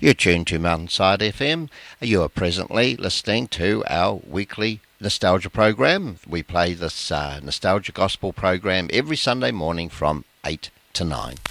You're tuned to Mountainside FM. You are presently listening to our weekly nostalgia program. We play this nostalgia gospel program every Sunday morning from 8 to 9.